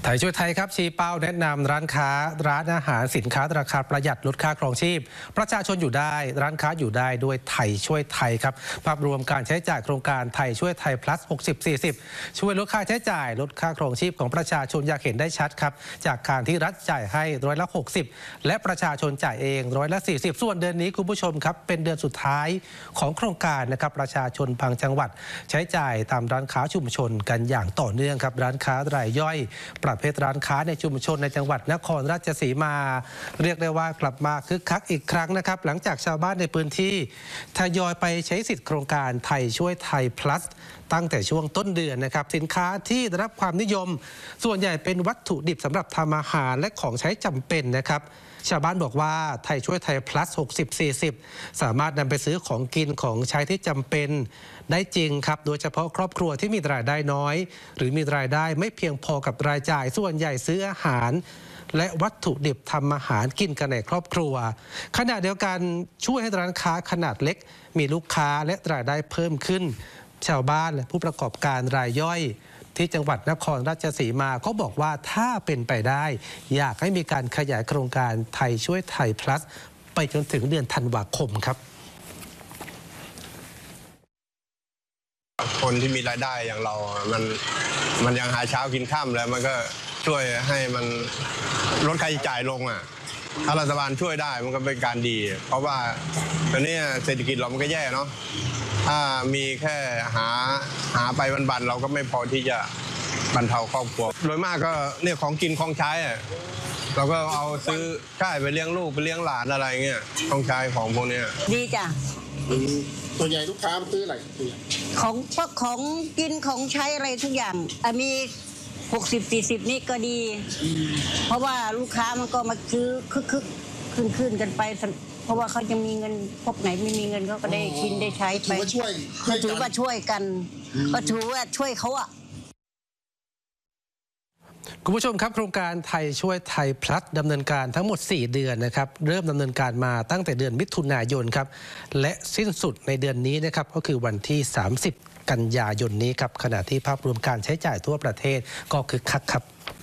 ไทยช่วยไทยครับชี้เป้าแนะนำร้านค้าร้านอาหารสินค้าราคาประหยัดลดค่าครองชีพประชาชนอยู่ได้ร้านค้าอยู่ได้ด้วยไทยช่วยไทยครับภาพรวมการใช้จ่ายโครงการไทยช่วยไทย plus 60-40 ช่วยลดค่าใช้จ่ายลดค่าครองชีพของประชาชนอยากเห็นได้ชัดครับจากการที่รัฐจ่ายให้60%และประชาชนจ่ายเอง40%ส่วนเดือนนี้คุณผู้ชมครับเป็นเดือนสุดท้ายของโครงการนะครับประชาชนบางจังหวัดใช้จ่ายตามร้านค้าชุมชนกันอย่างต่อเนื่องครับร้านค้ารายย่อยประเภทร้านค้าในชุมชนในจังหวัดนครราชสีมาเรียกได้ว่ากลับมาคึกคักอีกครั้งนะครับหลังจากชาวบ้านในพื้นที่ทยอยไปใช้สิทธิ์โครงการไทยช่วยไทย plus ตั้งแต่ช่วงต้นเดือนนะครับสินค้าที่ได้รับความนิยมส่วนใหญ่เป็นวัตถุดิบสำหรับทำอาหารและของใช้จำเป็นนะครับชาวบ้านบอกว่าไทยช่วยไทย plus 60-40 สามารถนำไปซื้อของกินของใช้ที่จำเป็นได้จริงครับโดยเฉพาะครอบครัวที่มีรายได้น้อยหรือมีรายได้ไม่เพียงพอกับรายจ่ายส่วนใหญ่ซื้ออาหารและวัตถุดิบทำอาหารกินกันในครอบครัวขณะเดียวกันช่วยให้ร้านค้าขนาดเล็กมีลูกค้าและรายได้เพิ่มขึ้นชาวบ้านและผู้ประกอบการรายย่อยที่จังหวัดนครราชสีมาก็บอกว่าถ้าเป็นไปได้อยากให้มีการขยายโครงการไทยช่วยไทย plus ไปจนถึงเดือนธันวาคมครับคนที่มีรายได้อย่างเรามันยังหาเช้ากินค่ำแล้วมันก็ช่วยให้มันลดค่าใช้จ่ายลงอ่ะถ้ารัฐบาลช่วยได้มันก็เป็นการดีเพราะว่าตอนนี้เศรษฐกิจเรามันก็แย่เนาะถ้ามีแค่หาไปวันๆเราก็ไม่พอที่จะบรรเทาครอบครัวโดยมากก็เนี่ยของกินของใช้เราก็เอาซื้อใช่ไปเลี้ยงลูกไปเลี้ยงหลานอะไรเงี้ยของใช้ของพวกนี้ดีจ้ะส่วนใหญ่ลูกค้าซื้ออะไรของพวกของกินของใช้อะไรทุกอย่างมี60-40นี่ก็ดีเพราะว่าลูกค้ามันก็มาซื้อขึ้นกันไปเพราะว่าเขาจะมีเงินพวกไหนไม่มีเงินเขาก็ได้กินได้ใช้ไปถือว่าช่วยกันก็ถือว่าช่วยเขาอ่ะคุณผู้ชมครับโครงการไทยช่วยไทย plus ดำเนินการทั้งหมด4เดือนนะครับเริ่มดำเนินการมาตั้งแต่เดือนมิถุนายนครับและสิ้นสุดในเดือนนี้นะครับก็คือวันที่30กันยายนนี้ครับขณะที่ภาพรวมการใช้จ่ายทั่วประเทศก็คึกคักครับ